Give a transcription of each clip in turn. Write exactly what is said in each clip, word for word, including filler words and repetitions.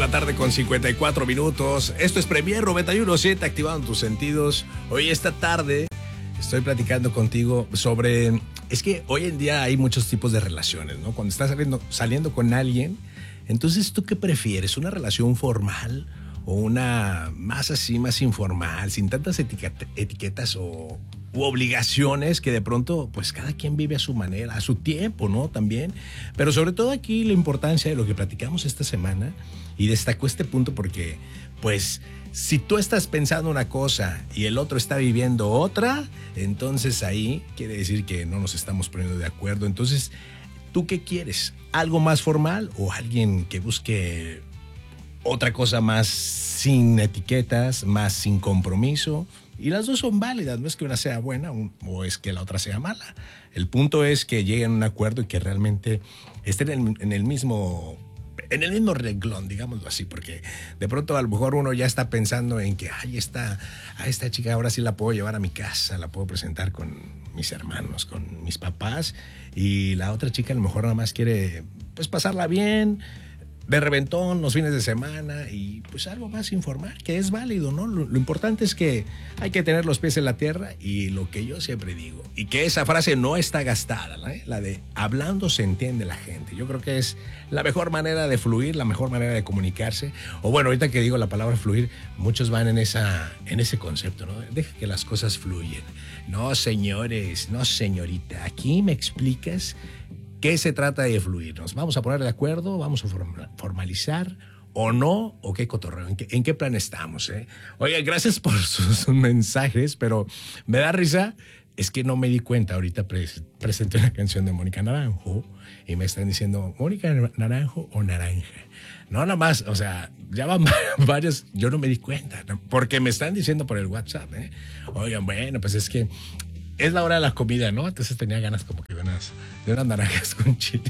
la tarde con cincuenta y cuatro minutos. Esto es Premier noventa y uno punto siete, activando tus sentidos. Hoy, esta tarde, estoy platicando contigo sobre... Es que hoy en día hay muchos tipos de relaciones, ¿no? Cuando estás saliendo, saliendo con alguien, entonces, ¿tú qué prefieres? ¿Una relación formal o una más así, más informal, sin tantas etiqueta, etiquetas o... u obligaciones que de pronto, pues cada quien vive a su manera, a su tiempo, ¿no? También. Pero sobre todo aquí la importancia de lo que platicamos esta semana, y destacó este punto porque, pues, si tú estás pensando una cosa y el otro está viviendo otra, entonces ahí quiere decir que no nos estamos poniendo de acuerdo. Entonces, ¿tú qué quieres? ¿Algo más formal o alguien que busque otra cosa más sin etiquetas, más sin compromiso? Y las dos son válidas, no es que una sea buena o es que la otra sea mala. El punto es que lleguen a un acuerdo y que realmente estén en, en el mismo en el mismo renglón, digámoslo así, porque de pronto a lo mejor uno ya está pensando en que ay, esta, a esta chica ahora sí la puedo llevar a mi casa, la puedo presentar con mis hermanos, con mis papás, y la otra chica a lo mejor nada más quiere pues pasarla bien, de reventón, los fines de semana, y pues algo más informal, que es válido, ¿no? Lo, lo importante es que hay que tener los pies en la tierra, y lo que yo siempre digo, y que esa frase no está gastada, ¿no? La de hablando se entiende la gente. Yo creo que es la mejor manera de fluir, la mejor manera de comunicarse. O bueno, ahorita que digo la palabra fluir, muchos van en esa, en ese concepto, ¿no? Deja que las cosas fluyen. No, señores, no, señorita, aquí me explicas ¿qué se trata de fluir? ¿Nos vamos a poner de acuerdo? ¿Vamos a formalizar o no? ¿O qué cotorreo? ¿En qué, en qué plan estamos? Eh? Oiga, gracias por sus, sus mensajes, pero me da risa. Es que no me di cuenta. Ahorita pres, presenté una canción de Mónica Naranjo y me están diciendo, ¿Mónica Naranjo o Naranja? No, nada más, o sea, ya van varios, yo no me di cuenta, ¿no? Porque me están diciendo por el WhatsApp, ¿eh? Oigan, bueno, pues es que es la hora de la comida, ¿no? Entonces tenía ganas como que de unas, de unas naranjas con chile.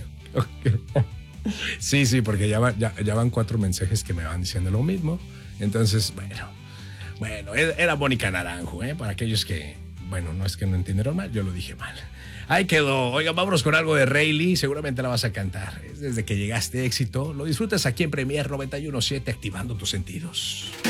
Sí, sí, porque ya, va, ya, ya van cuatro mensajes que me van diciendo lo mismo. Entonces, bueno, bueno, era Mónica Naranjo, ¿eh? Para aquellos que, bueno, no es que no entendieron mal, yo lo dije mal. Ahí quedó. Oigan, vámonos con algo de Rayleigh, seguramente la vas a cantar. Es desde que llegaste, éxito. Lo disfrutas aquí en Premier noventa y uno punto siete, activando tus sentidos.